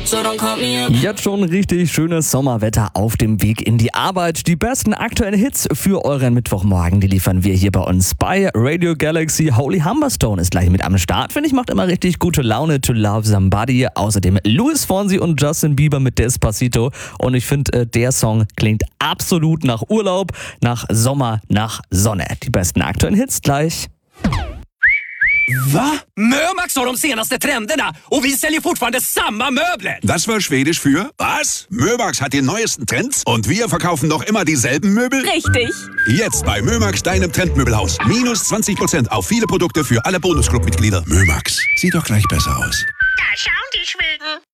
Jetzt schon richtig schönes Sommerwetter auf dem Weg in die Arbeit. Die besten aktuellen Hits für euren Mittwochmorgen, die liefern wir hier bei uns bei Radio Galaxy. Holy Humberstone ist gleich mit am Start. Finde ich, macht immer richtig gute Laune. To Love Somebody. Außerdem Luis Fonsi und Justin Bieber mit Despacito. Und ich finde, der Song klingt absolut nach Urlaub, nach Sommer, nach Sonne. Die besten aktuellen Hits gleich. Va? Mömax har de senaste trenderna och vi säljer fortfarande samma möbler. Das war Schwedisch für was? Mömax hat die neuesten Trends und wir verkaufen noch immer dieselben Möbel? Richtig. Jetzt bei Mömax, deinem Trendmöbelhaus. Minus 20% auf viele Produkte für alle Bonusclub-Mitglieder. Mömax, sieht doch gleich besser aus. Da schauen die Schweden.